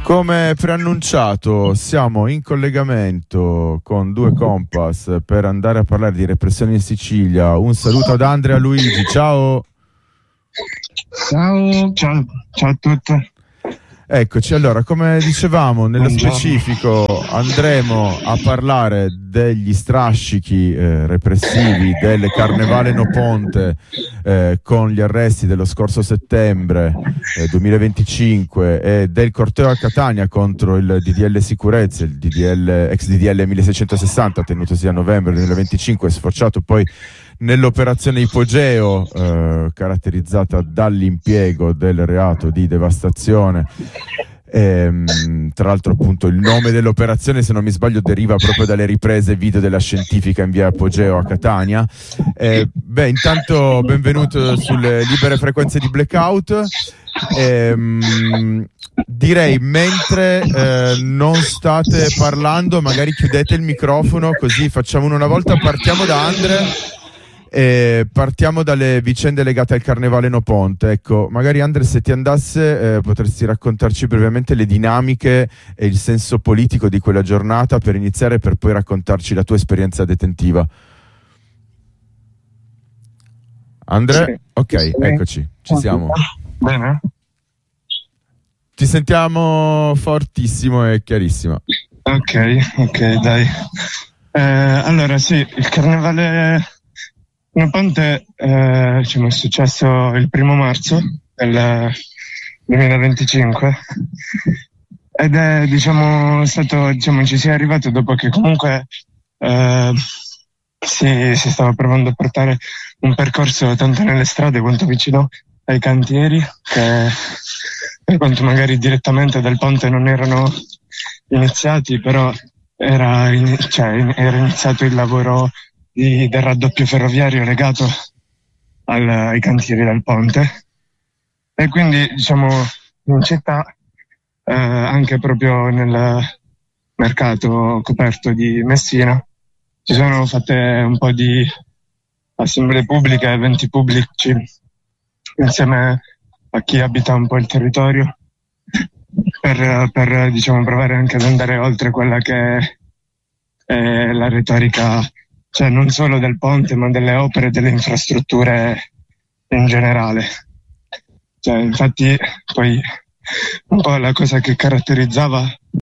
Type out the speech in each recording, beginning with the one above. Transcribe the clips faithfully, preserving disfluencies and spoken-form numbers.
Come preannunciato, siamo in collegamento con due Compass per andare a parlare di repressione in Sicilia. Un saluto ad Andrea Luigi, ciao! Ciao, ciao, ciao a tutti. Eccoci, allora, come dicevamo, nello Buongiorno. specifico andremo a parlare degli strascichi eh, repressivi del Carnevale No Ponte eh, con gli arresti dello scorso settembre eh, duemilaventicinque e del corteo a Catania contro il D D L sicurezza, il D D L, ex D D L milleseicentosessanta tenutosi a novembre duemilaventicinque, sfociato poi nell'operazione Ipogeo, eh, caratterizzata dall'impiego del reato di devastazione. Ehm, tra l'altro, appunto, il nome dell'operazione, se non mi sbaglio, deriva proprio dalle riprese video della Scientifica in via Apogeo a Catania. Eh, beh, intanto benvenuto sulle libere frequenze di Blackout. Ehm, direi, mentre eh, non state parlando, magari chiudete il microfono, così facciamo una volta. Partiamo da Andre. E partiamo dalle vicende legate al Carnevale No Ponte. Ecco, magari Andre, se ti andasse, eh, potresti raccontarci brevemente le dinamiche e il senso politico di quella giornata per iniziare, per poi raccontarci la tua esperienza detentiva. Andre? Sì. Ok, Sì. Eccoci, ci siamo. Bene? Ti sentiamo fortissimo e chiarissimo. Ok, ok, dai. Eh, allora, sì, il Carnevale No Ponte eh, diciamo, è successo il primo marzo del duemilaventicinque ed è, diciamo, stato, diciamo, ci si è arrivato dopo che comunque eh, si, si stava provando a portare un percorso tanto nelle strade quanto vicino ai cantieri, che per quanto magari direttamente dal ponte non erano iniziati, però era, in, cioè, era iniziato il lavoro di, del raddoppio ferroviario legato al, ai cantieri del ponte, e quindi, diciamo, in città, eh, anche proprio nel mercato coperto di Messina, ci sono fatte un po' di assemblee pubbliche, eventi pubblici insieme a chi abita un po' il territorio, per, per diciamo, provare anche ad andare oltre quella che è la retorica, cioè non solo del ponte, ma delle opere e delle infrastrutture in generale. Cioè, infatti, poi un po' la cosa che caratterizzava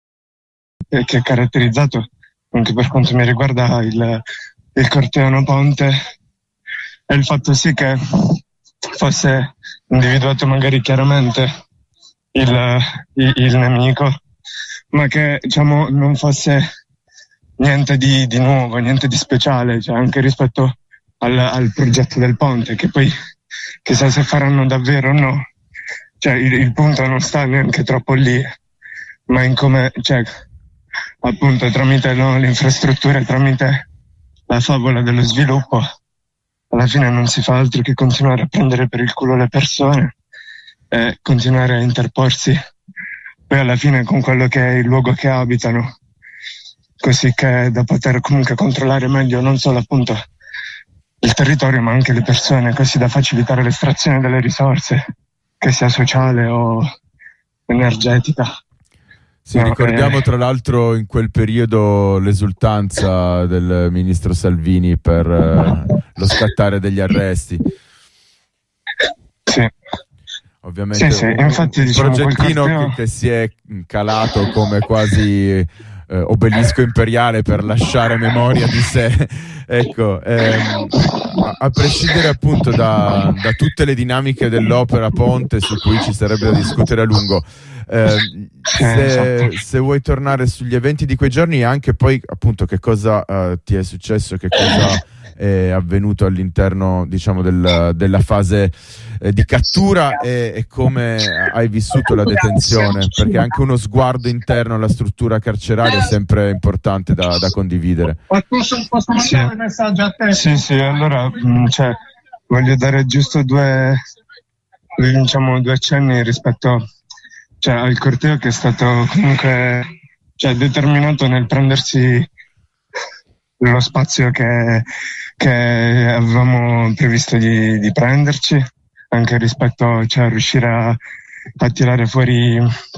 e che ha caratterizzato anche per quanto mi riguarda il, il corteo No Ponte è il fatto sì che fosse individuato magari chiaramente il, il, il nemico, ma che, diciamo, non fosse niente di, di nuovo, niente di speciale, cioè anche rispetto al, al progetto del ponte, che poi chissà se faranno davvero o no. Cioè il, il punto non sta neanche troppo lì, ma in come, cioè, appunto, tramite, no, le infrastrutture, tramite la favola dello sviluppo, alla fine non si fa altro che continuare a prendere per il culo le persone e continuare a interporsi poi alla fine con quello che è il luogo che abitano, così che da poter comunque controllare meglio non solo, appunto, il territorio, ma anche le persone, così da facilitare l'estrazione delle risorse, che sia sociale o energetica. Sì, no, ricordiamo eh... tra l'altro in quel periodo l'esultanza del ministro Salvini per eh, lo scattare degli arresti. Sì. Ovviamente sì, sì. un, Infatti, un diciamo, progettino corteo... che, che si è calato come quasi eh, obelisco imperiale per lasciare memoria di sé. Ecco, ehm, a, a prescindere appunto da, da tutte le dinamiche dell'opera Ponte, su cui ci sarebbe da discutere a lungo, eh, se, se vuoi tornare sugli eventi di quei giorni e anche poi appunto che cosa uh, ti è successo, che cosa è avvenuto all'interno, diciamo, del, della fase eh, di cattura e, e come hai vissuto la detenzione, perché anche uno sguardo interno alla struttura carceraria è sempre importante da, da condividere. Posso, posso mandare sì. un messaggio a te? Sì, sì, allora mh, cioè, voglio dare giusto due, diciamo, due accenni rispetto, cioè, al corteo, che è stato comunque, cioè, determinato nel prendersi lo spazio che, che avevamo previsto di, di prenderci, anche rispetto, cioè, a riuscire a, a tirare fuori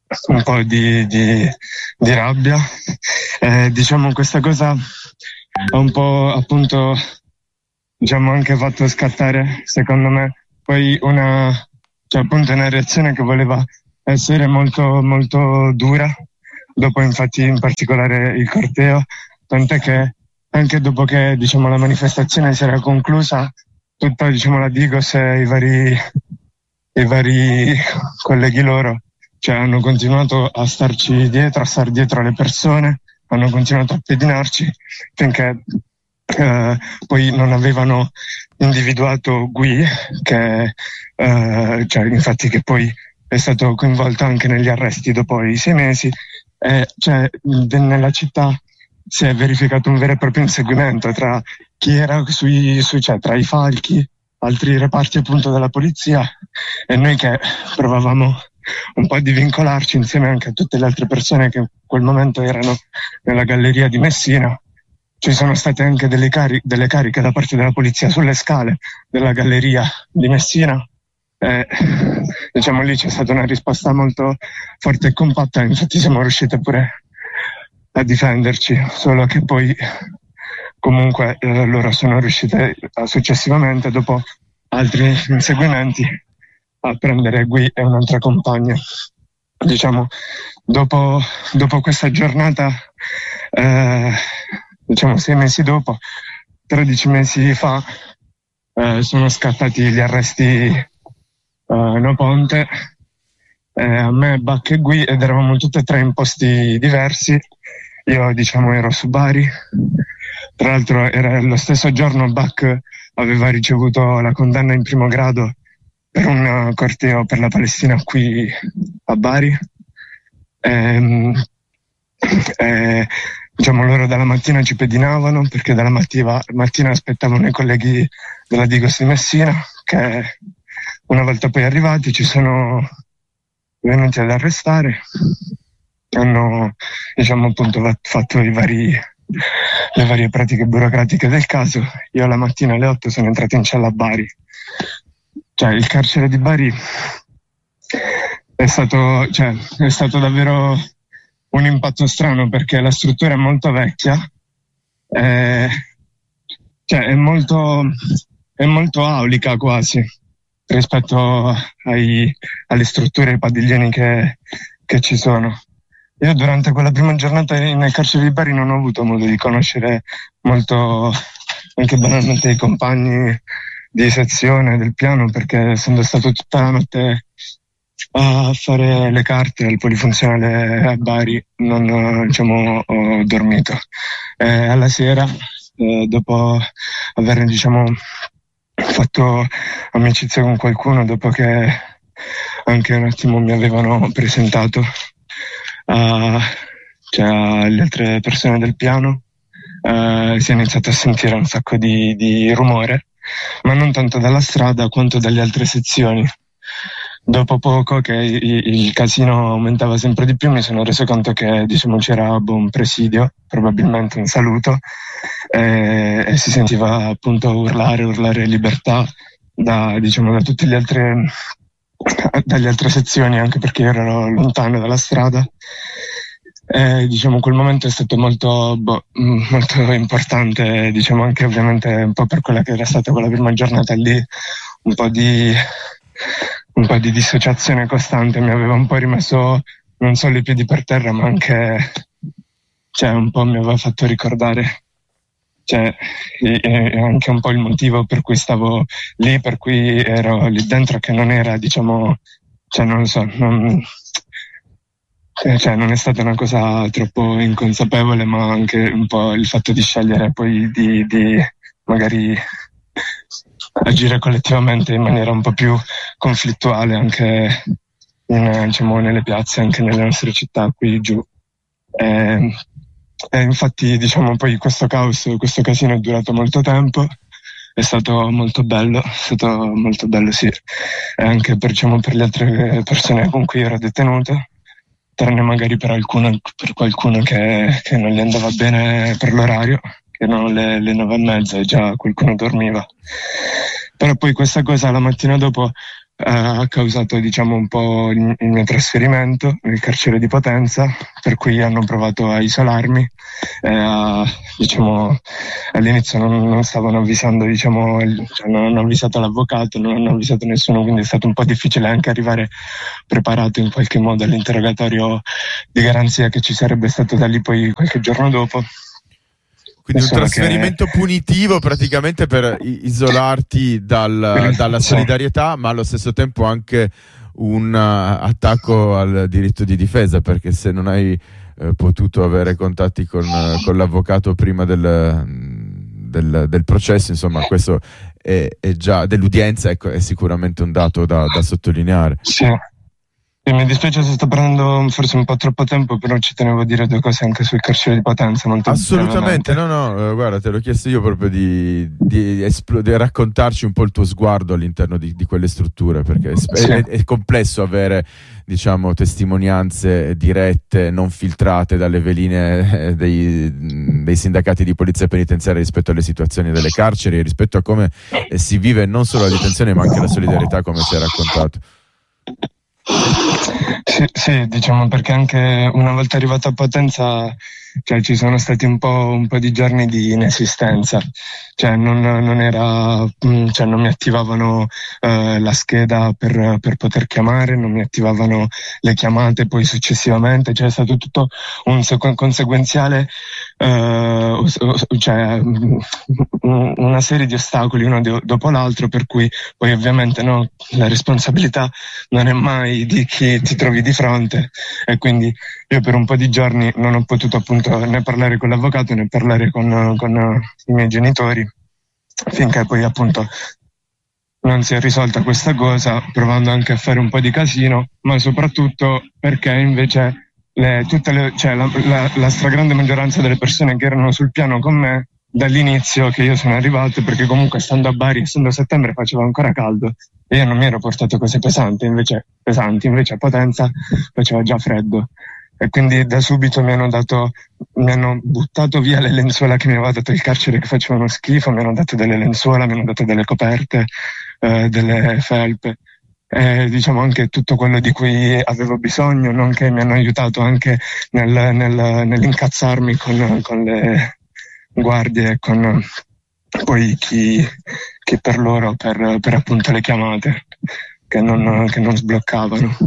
un po' di, di, di rabbia. Eh, diciamo questa cosa ha un po' appunto diciamo anche fatto scattare secondo me poi una, cioè, appunto una reazione che voleva essere molto molto dura dopo infatti in particolare il corteo, tant'è che anche dopo che diciamo la manifestazione si era conclusa tutta diciamo la Digos e i vari i vari colleghi loro cioè hanno continuato a starci dietro, a star dietro alle persone, hanno continuato a pedinarci finché eh, poi non avevano individuato Gui che eh, cioè infatti che poi è stato coinvolto anche negli arresti dopo i sei mesi e cioè nella città si è verificato un vero e proprio inseguimento tra chi era sui, sui cioè tra i falchi, altri reparti appunto della polizia e noi che provavamo un po' di vincolarci insieme anche a tutte le altre persone che in quel momento erano nella galleria di Messina. Ci sono state anche delle, cari- delle cariche da parte della polizia sulle scale della galleria di Messina. Eh, diciamo lì c'è stata una risposta molto forte e compatta, infatti siamo riusciti pure a difenderci, solo che poi comunque eh, loro sono riusciti eh, successivamente dopo altri inseguimenti a prendere Gui e un'altra compagna. Diciamo dopo, dopo questa giornata eh, diciamo sei mesi dopo, tredici mesi fa eh, sono scattati gli arresti Uh, No Ponte, eh, a me, Bach e Gui, ed eravamo tutti e tre in posti diversi. Io diciamo ero su Bari, tra l'altro era lo stesso giorno Bach aveva ricevuto la condanna in primo grado per un corteo per la Palestina qui a Bari. E, e, diciamo loro dalla mattina ci pedinavano perché dalla mattina, mattina aspettavano i colleghi della Digos di Messina che una volta poi arrivati ci sono venuti ad arrestare, hanno diciamo appunto fatto i vari, le varie pratiche burocratiche del caso. Io la mattina alle otto sono entrato in cella a Bari, cioè il carcere di Bari è stato, cioè, è stato davvero un impatto strano perché la struttura è molto vecchia, è, cioè è molto, è molto aulica quasi rispetto ai, alle strutture e ai padiglioni che, che ci sono. Io durante quella prima giornata nel carcere di Bari non ho avuto modo di conoscere molto anche banalmente i compagni di sezione del piano perché essendo stato tutta la notte a fare le carte al polifunzionale a Bari non diciamo ho dormito. E alla sera eh, dopo aver diciamo fatto amicizia con qualcuno dopo che anche un attimo mi avevano presentato a, cioè, alle altre persone del piano, uh, si è iniziato a sentire un sacco di, di rumore, ma non tanto dalla strada quanto dalle altre sezioni. Dopo poco che il, il casino aumentava sempre di più mi sono reso conto che diciamo c'era boh, un presidio, probabilmente un saluto, e, e si sentiva appunto urlare, urlare libertà da diciamo da tutte le altre dalle altre sezioni, anche perché ero lontano dalla strada. E, diciamo quel momento è stato molto boh, molto importante, diciamo anche ovviamente un po' per quella che era stata quella prima giornata lì, un po' di un po' di dissociazione costante mi aveva un po' rimesso non solo i piedi per terra ma anche cioè un po' mi aveva fatto ricordare cioè e, e anche un po' il motivo per cui stavo lì, per cui ero lì dentro, che non era diciamo cioè non lo so non, cioè non è stata una cosa troppo inconsapevole, ma anche un po' il fatto di scegliere poi di, di magari agire collettivamente in maniera un po' più conflittuale anche in, diciamo, nelle piazze, anche nelle nostre città qui giù. E, e infatti diciamo poi questo caos, questo casino è durato molto tempo, è stato molto bello, è stato molto bello sì, e anche per, diciamo, per le altre persone con cui ero detenuto, tranne magari per, alcuno, per qualcuno che, che non gli andava bene per l'orario, che erano le, le nove e mezza e già qualcuno dormiva. Però poi questa cosa la mattina dopo eh, ha causato diciamo un po' il, il mio trasferimento nel carcere di Potenza, per cui hanno provato a isolarmi e a, diciamo, all'inizio non, non stavano avvisando, diciamo, il, cioè non hanno avvisato l'avvocato, non hanno avvisato nessuno, quindi è stato un po' difficile anche arrivare preparato in qualche modo all'interrogatorio di garanzia che ci sarebbe stato da lì poi qualche giorno dopo. Quindi un trasferimento che... punitivo praticamente per isolarti dal, dalla solidarietà, ma allo stesso tempo anche un uh, attacco al diritto di difesa, perché se non hai uh, potuto avere contatti con, uh, con l'avvocato prima del, del, del processo, insomma questo è, è già dell'udienza, ecco, è sicuramente un dato da, da sottolineare. Sì. E mi dispiace se sto prendendo forse un po' troppo tempo, però ci tenevo a dire due cose anche sul carcere di Potenza. Molto Assolutamente, no, no, guarda, te l'ho chiesto io proprio di, di, espl- di raccontarci un po' il tuo sguardo all'interno di, di quelle strutture, perché è, sì. è, è complesso avere, diciamo, testimonianze dirette, non filtrate dalle veline dei, dei sindacati di polizia penitenziaria rispetto alle situazioni delle carceri e rispetto a come si vive non solo la detenzione ma anche la solidarietà, come ci hai raccontato. Sì, sì, diciamo, perché anche una volta arrivato a Potenza, cioè, ci sono stati un po', un po' di giorni di inesistenza, cioè non, non era, cioè non mi attivavano eh, la scheda per, per poter chiamare, non mi attivavano le chiamate poi successivamente, cioè è stato tutto un sequ- conseguenziale, eh, cioè una serie di ostacoli uno di- dopo l'altro, per cui poi ovviamente no, la responsabilità non è mai di chi ti trovi di fronte, e quindi io per un po' di giorni non ho potuto appunto né parlare con l'avvocato né parlare con, con i miei genitori, finché poi appunto non si è risolta questa cosa, provando anche a fare un po' di casino, ma soprattutto perché invece le, tutte le, cioè la, la, la stragrande maggioranza delle persone che erano sul piano con me dall'inizio che io sono arrivato, perché comunque stando a Bari, essendo settembre, faceva ancora caldo e io non mi ero portato cose pesanti, invece pesanti, invece a Potenza faceva già freddo. E quindi da subito mi hanno dato, mi hanno buttato via le lenzuola che mi aveva dato il carcere, che facevano schifo, mi hanno dato delle lenzuola, mi hanno dato delle coperte, eh, delle felpe, e diciamo anche tutto quello di cui avevo bisogno, nonché mi hanno aiutato anche nel, nel, nell'incazzarmi con, con le guardie e con poi chi, chi per loro, per, per appunto le chiamate che non, che non sbloccavano.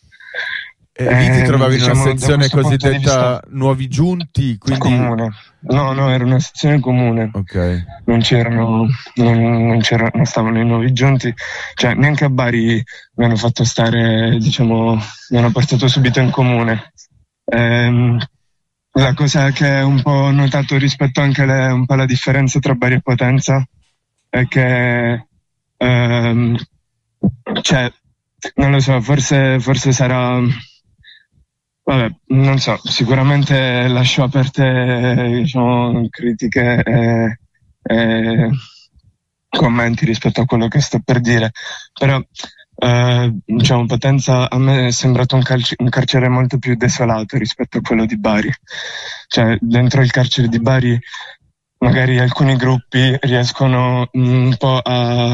E lì ti trovavi eh, diciamo, in una sezione cosiddetta nuovi giunti, quindi... comune. No, no, era una sezione comune. Ok. Non c'erano, non, non, c'era, non stavano i nuovi giunti, cioè neanche a Bari mi hanno fatto stare, diciamo, mi hanno portato subito in comune. Ehm, la cosa che un po' ho notato rispetto anche alle, un po' alla differenza tra Bari e Potenza è che, ehm, cioè, non lo so, forse, forse sarà... Vabbè, non so, sicuramente lascio aperte, diciamo, critiche e, e commenti rispetto a quello che sto per dire, però eh, diciamo, Potenza a me è sembrato un, calci- un carcere molto più desolato rispetto a quello di Bari. Cioè, dentro il carcere di Bari magari alcuni gruppi riescono un po' a...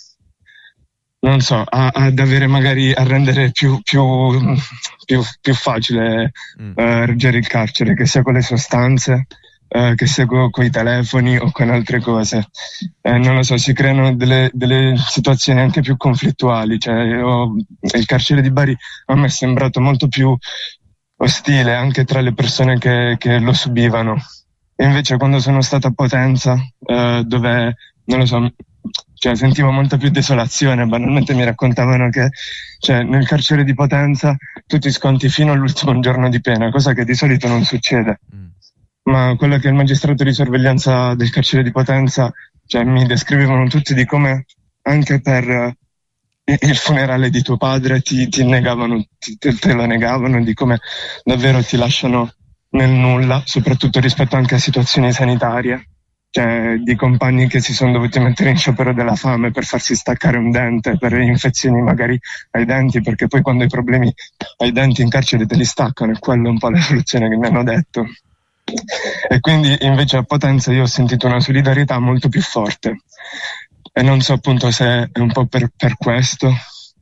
non so, a, ad avere magari a rendere più, più, più, più facile mm. uh, reggere il carcere, che sia con le sostanze, uh, che sia con i telefoni o con altre cose. Eh, non lo so, si creano delle, delle situazioni anche più conflittuali. Cioè, io, il carcere di Bari a me è sembrato molto più ostile anche tra le persone che, che lo subivano. E invece quando sono stato a Potenza, uh, dove, non lo so, cioè sentivo molta più desolazione, banalmente mi raccontavano che, cioè, nel carcere di Potenza tu ti sconti fino all'ultimo giorno di pena, cosa che di solito non succede. Mm. Ma quello che il magistrato di sorveglianza del carcere di Potenza, cioè, mi descrivevano tutti di come anche per il funerale di tuo padre ti, ti negavano, ti, te lo negavano, di come davvero ti lasciano nel nulla, soprattutto rispetto anche a situazioni sanitarie. Cioè, di compagni che si sono dovuti mettere in sciopero della fame per farsi staccare un dente, per infezioni magari ai denti, perché poi quando hai problemi ai denti in carcere te li staccano, e quella è un po' la soluzione che mi hanno detto. E quindi invece a Potenza io ho sentito una solidarietà molto più forte, e non so appunto se è un po' per, per questo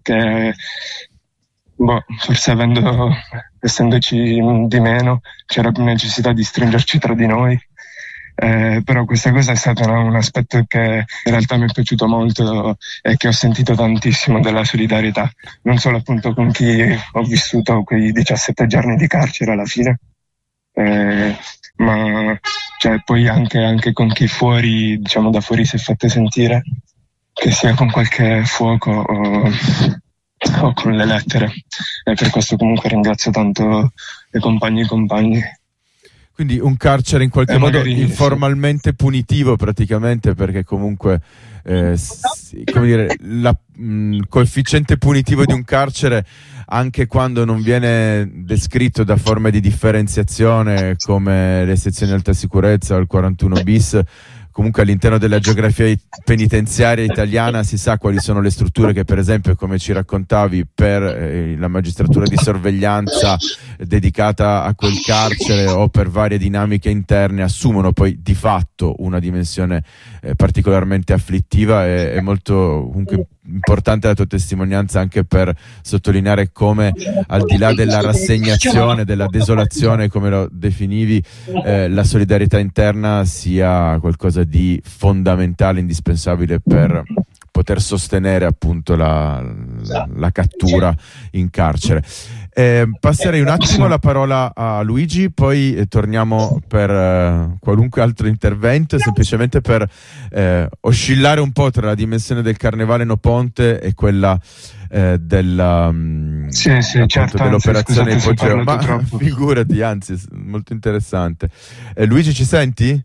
che boh, forse avendo, essendoci di meno, c'era più necessità di stringerci tra di noi. Eh, però questa cosa è stato un, un aspetto che in realtà mi è piaciuto molto e che ho sentito tantissimo, della solidarietà, non solo appunto con chi ho vissuto quei diciassette giorni di carcere alla fine, eh, ma cioè, poi anche, anche con chi fuori, diciamo da fuori, si è fatto sentire, che sia con qualche fuoco o, o con le lettere, e per questo comunque ringrazio tanto i compagni e compagni. Quindi un carcere in qualche eh, modo magari, informalmente sì. punitivo praticamente, perché comunque eh, sì, come dire, la, mh, il coefficiente punitivo di un carcere, anche quando non viene descritto da forme di differenziazione come le sezioni di alta sicurezza o il quarantuno bis, comunque all'interno della geografia penitenziaria italiana si sa quali sono le strutture che, per esempio, come ci raccontavi, per eh, la magistratura di sorveglianza dedicata a quel carcere o per varie dinamiche interne assumono poi di fatto una dimensione eh, particolarmente afflittiva. E è molto comunque importante la tua testimonianza, anche per sottolineare come, al di là della rassegnazione, della desolazione, come lo definivi, eh, la solidarietà interna sia qualcosa di fondamentale, indispensabile per poter sostenere appunto la, la, la cattura in carcere. Eh, passerei un attimo la parola a Luigi, poi eh, torniamo per eh, qualunque altro intervento, semplicemente per eh, oscillare un po' tra la dimensione del Carnevale No Ponte e quella eh, della, um, sì, sì, certo, dell'operazione anzi, scusate, Ipogeo. Ma troppo. figurati, anzi, molto interessante. Eh, Luigi, ci senti?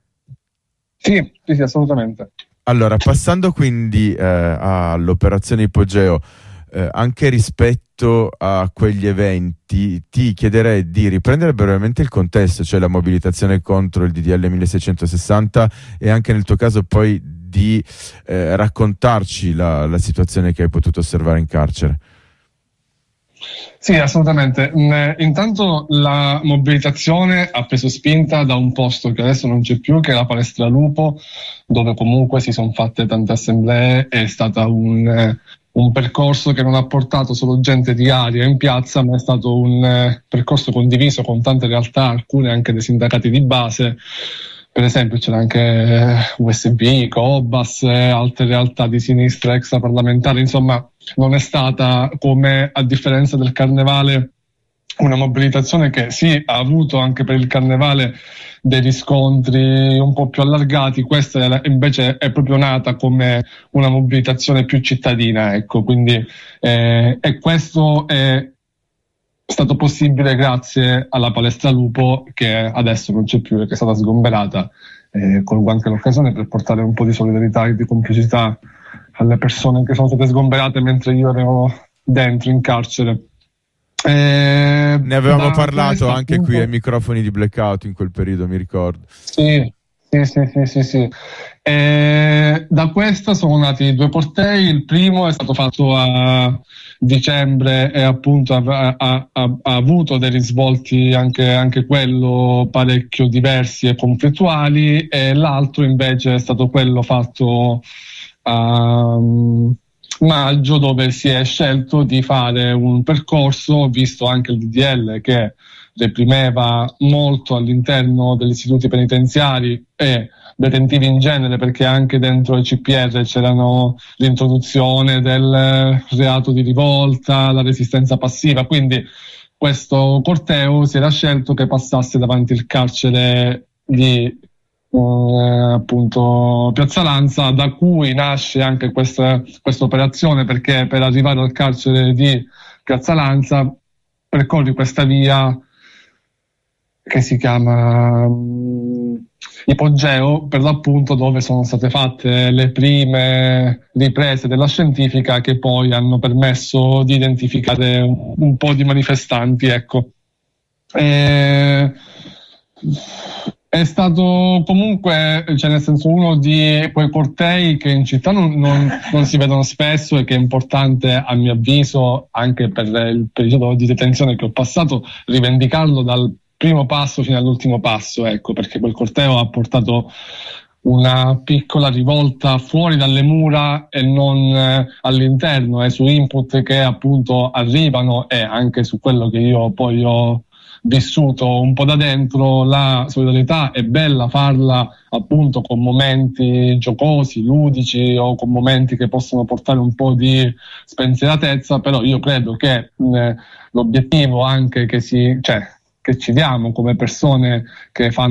Sì, sì, sì, assolutamente. Allora, passando quindi eh, all'operazione Ipogeo, eh, anche rispetto a quegli eventi, ti chiederei di riprendere brevemente il contesto, cioè la mobilitazione contro il D D L milleseicentosessanta, e anche nel tuo caso poi di eh, raccontarci la, la situazione che hai potuto osservare in carcere. Sì, assolutamente. Intanto la mobilitazione ha preso spinta da un posto che adesso non c'è più, che è la Palestra Lupo, dove comunque si sono fatte tante assemblee. È stato un, un percorso che non ha portato solo gente di area in piazza, ma è stato un percorso condiviso con tante realtà, alcune anche dei sindacati di base. Per esempio c'era anche U S B, Cobas, altre realtà di sinistra extraparlamentare. Insomma, non è stata, come a differenza del Carnevale, una mobilitazione che sì, ha avuto anche per il Carnevale dei riscontri un po' più allargati. Questa invece è proprio nata come una mobilitazione più cittadina, ecco. Quindi eh, e questo è stato possibile grazie alla Palestra Lupo, che adesso non c'è più e che è stata sgomberata. Eh, colgo anche l'occasione per portare un po' di solidarietà e di complicità alle persone che sono state sgomberate mentre io ero dentro in carcere. Eh, ne avevamo parlato questo, anche appunto, qui ai microfoni di Blackout in quel periodo, mi ricordo. Sì, sì, sì, sì, sì, sì. E da questa sono nati due cortei. Il primo è stato fatto a dicembre e appunto ha, ha, ha, ha avuto dei risvolti anche, anche quello parecchio diversi e conflittuali, e l'altro invece è stato quello fatto a maggio, dove si è scelto di fare un percorso, visto anche il D D L che reprimeva molto all'interno degli istituti penitenziari e detentivi in genere, perché anche dentro i C P R c'erano l'introduzione del reato di rivolta, la resistenza passiva. Quindi questo corteo si era scelto che passasse davanti il carcere di eh, appunto Piazza Lanza, da cui nasce anche questa questa operazione, perché per arrivare al carcere di Piazza Lanza percorri questa via che si chiama um, Ipogeo, per l'appunto, dove sono state fatte le prime riprese della scientifica che poi hanno permesso di identificare un, un po' di manifestanti, ecco. E, è stato comunque, cioè nel senso, uno di quei cortei che in città non, non, non si vedono spesso, e che è importante, a mio avviso, anche per il periodo di detenzione che ho passato, rivendicarlo dal primo passo fino all'ultimo passo, ecco, perché quel corteo ha portato una piccola rivolta fuori dalle mura e non eh, all'interno, e eh, su input che appunto arrivano, e anche su quello che io poi ho vissuto un po' da dentro. La solidarietà è bella farla appunto con momenti giocosi, ludici, o con momenti che possono portare un po' di spensieratezza, però io credo che mh, l'obiettivo anche che si, cioè, che ci diamo come persone che fanno